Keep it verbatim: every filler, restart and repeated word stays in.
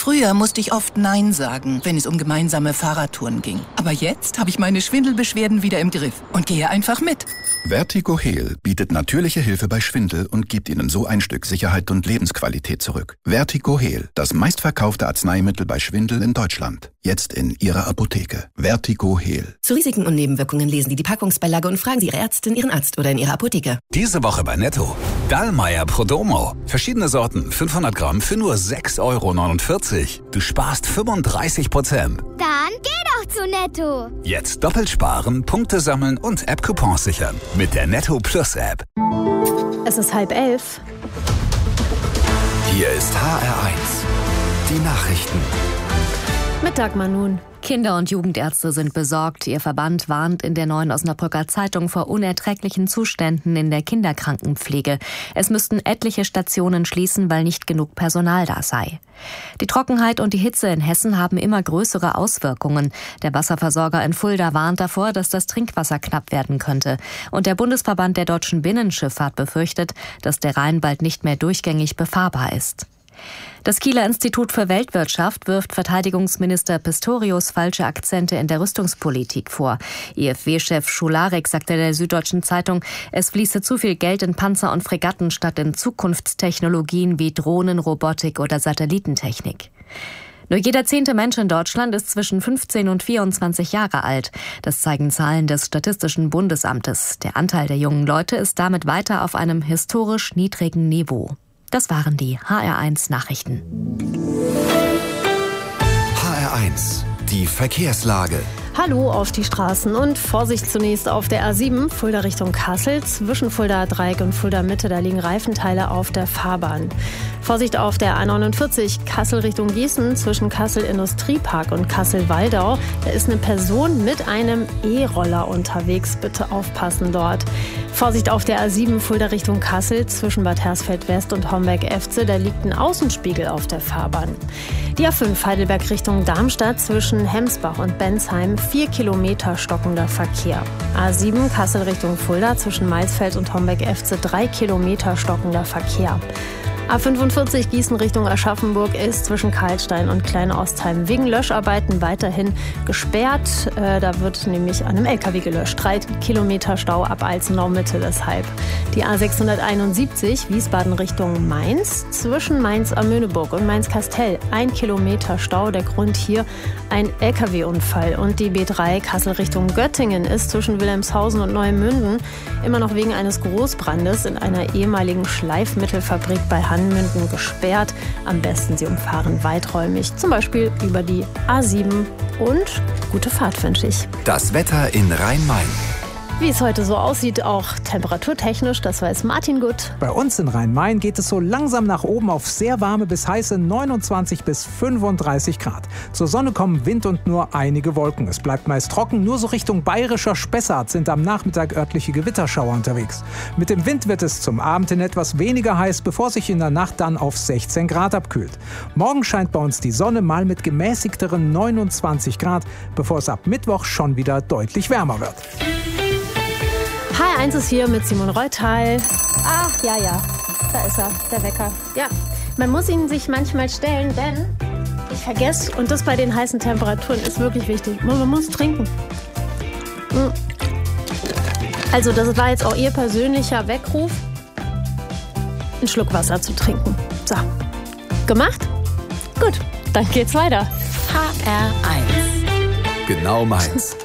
Früher musste ich oft Nein sagen, wenn es um gemeinsame Fahrradtouren ging. Aber jetzt habe ich meine Schwindelbeschwerden wieder im Griff und gehe einfach mit. Vertigo-Heal bietet natürliche Hilfe bei Schwindel und gibt Ihnen so ein Stück Sicherheit und Lebensqualität zurück. Vertigo-Heal, das meistverkaufte Arzneimittel bei Schwindel in Deutschland. Jetzt in Ihrer Apotheke. Vertigo-Heal. Zu Risiken und Nebenwirkungen lesen Sie die Packungsbeilage und fragen Sie Ihre Ärztin, Ihren Arzt oder in Ihrer Apotheke. Diese Woche bei Netto. Dallmayr Prodomo. Verschiedene Sorten, fünfhundert Gramm für nur sechs Euro neunundvierzig. Du sparst fünfunddreißig Prozent. Dann geh doch zu Netto. Jetzt doppelt sparen, Punkte sammeln und App-Coupons sichern. Mit der Netto Plus App. Es ist halb elf. Hier ist H R eins. Die Nachrichten. Mittag, Manun. Kinder- und Jugendärzte sind besorgt. Ihr Verband warnt in der Neuen Osnabrücker Zeitung vor unerträglichen Zuständen in der Kinderkrankenpflege. Es müssten etliche Stationen schließen, weil nicht genug Personal da sei. Die Trockenheit und die Hitze in Hessen haben immer größere Auswirkungen. Der Wasserversorger in Fulda warnt davor, dass das Trinkwasser knapp werden könnte. Und der Bundesverband der deutschen Binnenschifffahrt befürchtet, dass der Rhein bald nicht mehr durchgängig befahrbar ist. Das Kieler Institut für Weltwirtschaft wirft Verteidigungsminister Pistorius falsche Akzente in der Rüstungspolitik vor. I F W-Chef Schularek sagte der Süddeutschen Zeitung, es fließe zu viel Geld in Panzer und Fregatten statt in Zukunftstechnologien wie Drohnen, Robotik oder Satellitentechnik. Nur jeder zehnte Mensch in Deutschland ist zwischen fünfzehn und vierundzwanzig Jahre alt. Das zeigen Zahlen des Statistischen Bundesamtes. Der Anteil der jungen Leute ist damit weiter auf einem historisch niedrigen Niveau. Das waren die H R eins Nachrichten. H R eins, die Verkehrslage. Hallo auf die Straßen und Vorsicht zunächst auf der A sieben, Fulda Richtung Kassel. Zwischen Fulda Dreieck und Fulda Mitte, da liegen Reifenteile auf der Fahrbahn. Vorsicht auf der A neunundvierzig, Kassel Richtung Gießen, zwischen Kassel Industriepark und Kassel-Waldau. Da ist eine Person mit einem E-Roller unterwegs. Bitte aufpassen dort. Vorsicht auf der A sieben, Fulda Richtung Kassel, zwischen Bad Hersfeld West und Homberg-Efze. Da liegt ein Außenspiegel auf der Fahrbahn. Die A fünf, Heidelberg Richtung Darmstadt, zwischen Hemsbach und Bensheim. Vier Kilometer stockender Verkehr. A sieben, Kassel Richtung Fulda, zwischen Maisfeld und Homberg-Efze. Drei Kilometer stockender Verkehr. A fünfundvierzig Gießen Richtung Aschaffenburg ist zwischen Karlstein und Klein-Ostheim wegen Löscharbeiten weiterhin gesperrt. Äh, da wird nämlich an einem L K W gelöscht. Drei Kilometer Stau ab Alzenau-Mitte deshalb. Die A sechshunderteinundsiebzig Wiesbaden Richtung Mainz zwischen Mainz-Amöneburg und Mainz-Kastell. Ein Kilometer Stau. Der Grund hier ein L K W-Unfall. Und die B drei Kassel Richtung Göttingen ist zwischen Wilhelmshausen und Neumünden immer noch wegen eines Großbrandes in einer ehemaligen Schleifmittelfabrik bei Hanmünden gesperrt. Am besten Sie umfahren weiträumig, zum Beispiel über die A sieben. Und gute Fahrt wünsche ich. Das Wetter in Rhein-Main. Wie es heute so aussieht, auch temperaturtechnisch, das weiß Martin gut. Bei uns in Rhein-Main geht es so langsam nach oben auf sehr warme bis heiße neunundzwanzig bis fünfunddreißig Grad. Zur Sonne kommen Wind und nur einige Wolken. Es bleibt meist trocken, nur so Richtung bayerischer Spessart sind am Nachmittag örtliche Gewitterschauer unterwegs. Mit dem Wind wird es zum Abend hin etwas weniger heiß, bevor sich in der Nacht dann auf sechzehn Grad abkühlt. Morgen scheint bei uns die Sonne mal mit gemäßigteren neunundzwanzig Grad, bevor es ab Mittwoch schon wieder deutlich wärmer wird. H R eins ist hier mit Simon Reutal. Ach, ja, ja, da ist er, der Wecker. Ja, man muss ihn sich manchmal stellen, denn ich vergesse, und das bei den heißen Temperaturen ist wirklich wichtig, man muss trinken. Also das war jetzt auch Ihr persönlicher Weckruf, einen Schluck Wasser zu trinken. So, gemacht? Gut, dann geht's weiter. H R eins. Genau meins.